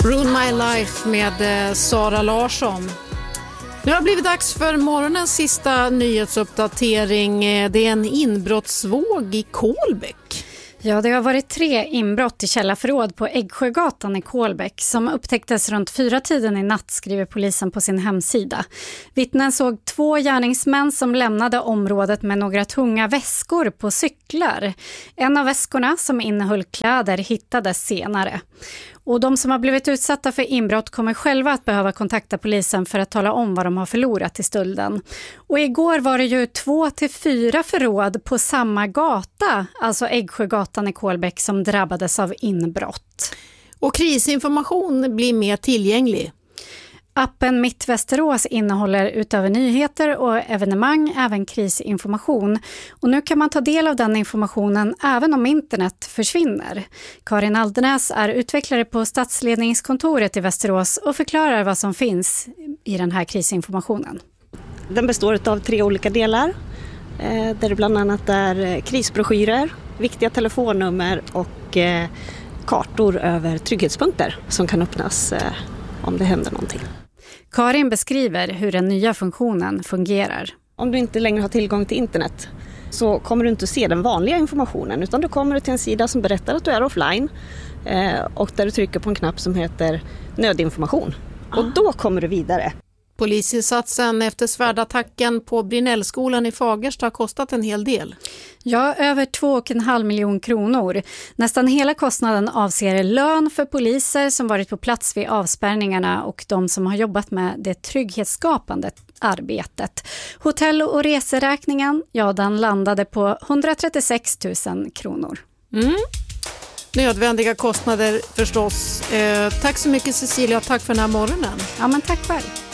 Ruin My Life med Sara Larsson. Nu har det blivit dags för morgonens sista nyhetsuppdatering. Det är en inbrottsvåg i Kolbäck. Ja, det har varit 3 inbrott i källarförråd på Äggsjögatan i Kolbäck som upptäcktes runt 4-tiden i natt, skriver polisen på sin hemsida. Vittnen såg 2 gärningsmän som lämnade området med några tunga väskor på cyklar. En av väskorna som innehöll kläder hittades senare. Och de som har blivit utsatta för inbrott kommer själva att behöva kontakta polisen för att tala om vad de har förlorat i stölden. Och igår var det ju 2-4 förråd på samma gata, alltså Äggsjögatan i Kolbäck, som drabbades av inbrott. Och krisinformation blir mer tillgänglig. Appen Mitt Västerås innehåller utöver nyheter och evenemang även krisinformation. Och nu kan man ta del av den informationen även om internet försvinner. Karin Aldenäs är utvecklare på stadsledningskontoret i Västerås och förklarar vad som finns i den här krisinformationen. Den består av 3 olika delar där det bland annat är krisbroschyrer, viktiga telefonnummer och kartor över trygghetspunkter som kan öppnas om det händer någonting. Karin beskriver hur den nya funktionen fungerar. Om du inte längre har tillgång till internet så kommer du inte se den vanliga informationen, utan du kommer till en sida som berättar att du är offline och där du trycker på en knapp som heter nödinformation. Och då kommer du vidare. Polisinsatsen efter svärdattacken på Brinellskolan i Fagersta har kostat en hel del. Ja, över 2,5 miljoner kronor. Nästan hela kostnaden avser lön för poliser som varit på plats vid avspärrningarna och de som har jobbat med det trygghetsskapande arbetet. Hotell- och reseräkningen, ja, den landade på 136 000 kronor. Nödvändiga kostnader förstås. Tack så mycket Cecilia, tack för den här morgonen. Ja, men tack själv.